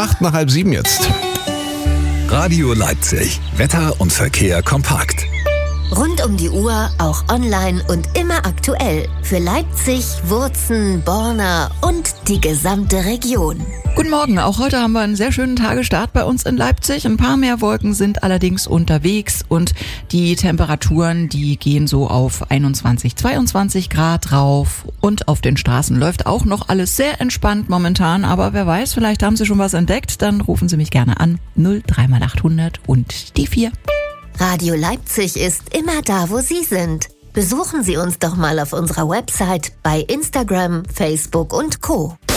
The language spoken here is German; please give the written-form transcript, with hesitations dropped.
7:08 jetzt. Radio Leipzig. Wetter und Verkehr kompakt. Rund um die Uhr, auch online und immer aktuell. Für Leipzig, Wurzen, Borna und die gesamte Region. Guten Morgen, auch heute haben wir einen sehr schönen Tagestart bei uns in Leipzig. Ein paar mehr Wolken sind allerdings unterwegs und die Temperaturen, die gehen so auf 21, 22 Grad rauf. Und auf den Straßen läuft auch noch alles sehr entspannt momentan. Aber wer weiß, vielleicht haben Sie schon was entdeckt, dann rufen Sie mich gerne an. 03800 und die 4. Radio Leipzig ist immer da, wo Sie sind. Besuchen Sie uns doch mal auf unserer Website, bei Instagram, Facebook und Co.